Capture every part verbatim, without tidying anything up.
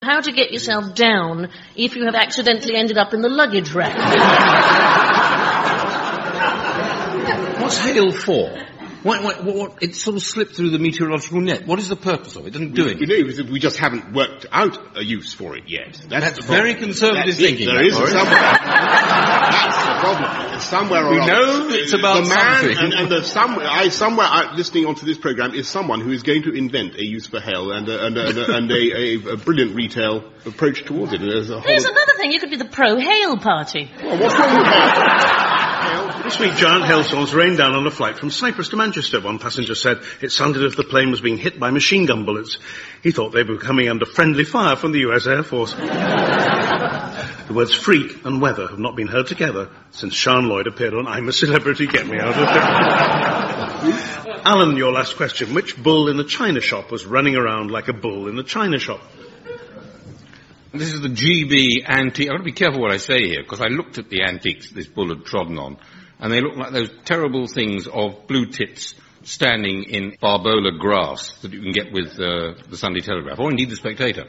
How to get yourself down if you have accidentally ended up in the luggage rack. What's hail for? What, what, what, it sort of slipped through the meteorological net. What is the purpose of it? It doesn't do we, anything. You know, we just haven't worked out a use for it yet. That's, That's very conservative That's thinking. There is somewhere. That's the problem. Somewhere or We other. know it's about the man something. And, and the somewhere, I, somewhere out listening onto this program is someone who is going to invent a use for hail and a, and a, and a, and a, a, a brilliant retail approach towards it. There's, a whole There's another thing. You could be the pro-hail party. Well, what's wrong with hail? This week, giant hailstorms rained down on a flight from Cyprus to Manchester. One passenger said it sounded as if the plane was being hit by machine gun bullets. He thought they were coming under friendly fire from the U S Air Force. The words freak and weather have not been heard together since Sean Lloyd appeared on I'm a Celebrity, Get Me Out of Here. Alan, your last question. Which bull in the china shop was running around like a bull in the china shop? This is the G B antique. I've got to be careful what I say here, because I looked at the antiques this bull had trodden on, and they look like those terrible things of blue tits standing in Barbola grass that you can get with uh, the Sunday Telegraph, or indeed the Spectator.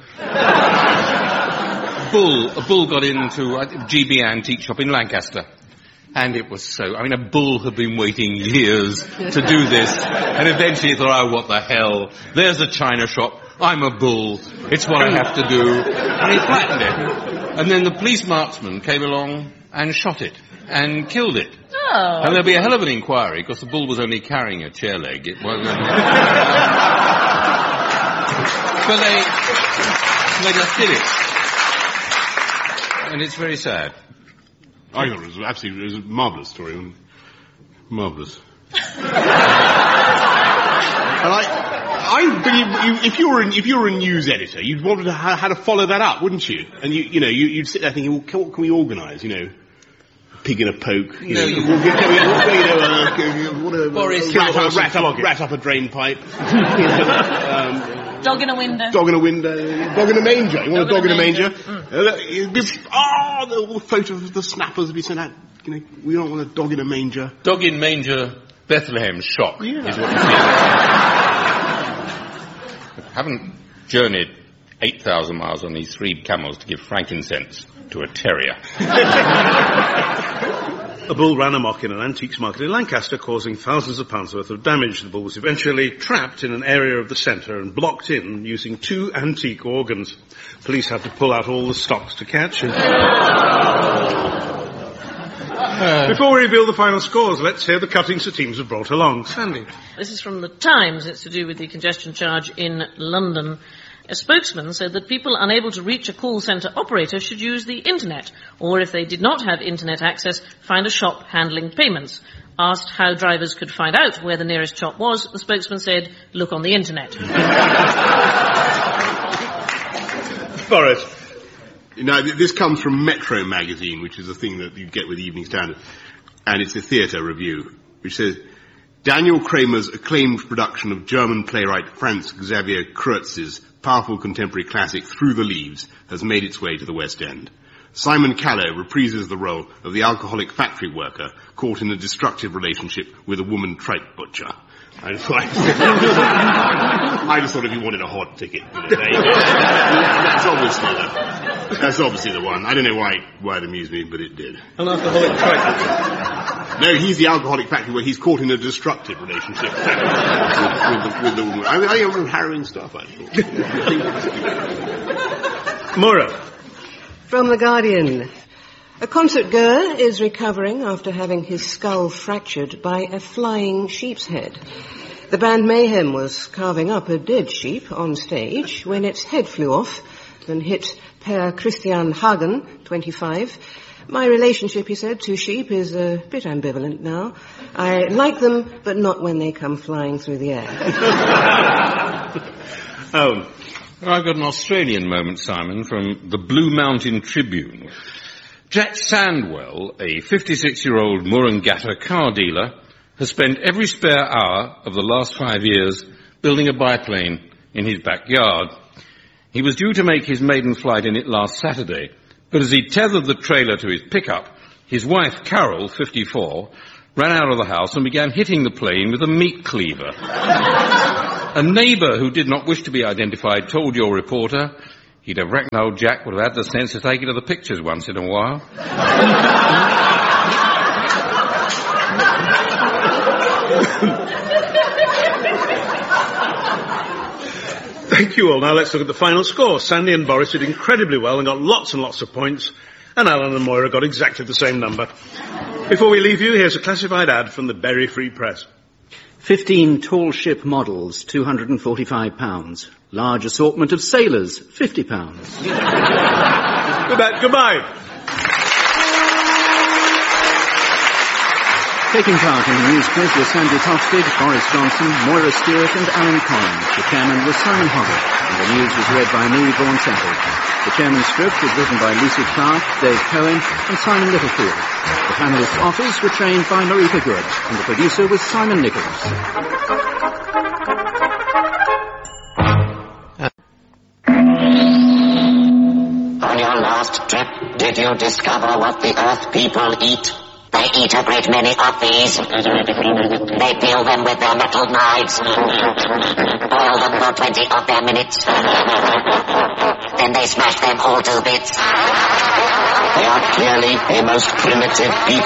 a bull, a bull got into a G B antique shop in Lancaster. And it was so, I mean, a bull had been waiting years to do this, and eventually thought, oh, what the hell, there's a china shop, I'm a bull, it's what I have to do, and he flattened it. And then the police marksman came along and shot it, and killed it. Oh. And there'll be a hell of an inquiry, because the bull was only carrying a chair leg, it wasn't... but they, they just did it. And it's very sad. I thought it was absolutely it was a marvellous story. Marvellous. And I, I believe you, if you were an, if you were a news editor, you'd want to how, how to follow that up, wouldn't you? And you, you know, you, you'd sit there thinking, well, can, what can we organise? You know, a pig in a poke. You no, know, you we'll get, you know, uh, what a, Boris a rat, Hills up, rat, up, rat up a drain pipe. You know, um, Dog in a window. Dog in a window. Dog in a manger. You want Dog a dog in a in a manger? manger. Uh, it'd be, oh, the all photos of the snappers would be sent out. You know, we don't want a dog in a manger. Dog in manger, Bethlehem shock, Yeah. is what it is. Haven't journeyed eight thousand miles on these three camels to give frankincense to a terrier. A bull ran amok in an antiques market in Lancaster, causing thousands of pounds worth of damage. The bull was eventually trapped in an area of the centre and blocked in using two antique organs. Police had to pull out all the stops to catch him. Uh, Before we reveal the final scores, let's hear the cuttings the teams have brought along. Sandy. This is from the Times. It's to do with the congestion charge in London. A spokesman said that people unable to reach a call centre operator should use the internet, or if they did not have internet access, find a shop handling payments. Asked how drivers could find out where the nearest shop was, the spokesman said, look on the internet. Boris. Now, this comes from Metro magazine, which is a thing that you get with Evening Standard, and it's a theatre review, which says, Daniel Kramer's acclaimed production of German playwright Franz Xavier Kurtz's powerful contemporary classic Through the Leaves has made its way to the West End. Simon Callow reprises the role of the alcoholic factory worker caught in a destructive relationship with a woman tripe butcher. I just, thought, I just thought if you wanted a hot ticket, you know, there you go. That's obviously the, that's obviously the one. I don't know why why it amused me, but it did. An alcoholic tripe. No, he's the alcoholic factory where he's caught in a destructive relationship with, with, the, with the woman. I mean, I think harrowing stuff, I thought. Maura. From The Guardian. A concert goer is recovering after having his skull fractured by a flying sheep's head. The band Mayhem was carving up a dead sheep on stage when its head flew off and hit Per Christian Hagen, twenty-five. My relationship, he said, to sheep is a bit ambivalent now. I like them, but not when they come flying through the air. Oh. I've got an Australian moment, Simon, from the Blue Mountain Tribune. Jack Sandwell, a fifty-six-year-old Murrungatta car dealer, has spent every spare hour of the last five years building a biplane in his backyard. He was due to make his maiden flight in it last Saturday, but as he tethered the trailer to his pickup, his wife, Carol, fifty-four, ran out of the house and began hitting the plane with a meat cleaver. A neighbour who did not wish to be identified told your reporter, He'd have reckoned old Jack would have had the sense to take you to the pictures once in a while. Thank you all. Now let's look at the final score. Sandy and Boris did incredibly well and got lots and lots of points, and Alan and Moira got exactly the same number. Before we leave you, here's a classified ad from the Bury Free Press. Fifteen tall ship models, two hundred forty-five pounds. Large assortment of sailors, fifty pounds. Goodbye. Goodbye. Taking part in the news quiz were Sandy Toksvig, Boris Johnson, Moira Stewart and Alan Collins. The chairman was Simon Hoggart, and the news was read by me, Vaughan Settle. The chairman's script was written by Lucy Clark, Dave Cohen and Simon Littlefield. The panellists' offers were trained by Marika Good, and the producer was Simon Nichols. On your last trip, did you discover what the Earth people eat? They eat a great many of these. They peel them with their metal knives. Boil them for twenty of their minutes. Then they smash them all to bits. They are clearly a most primitive people.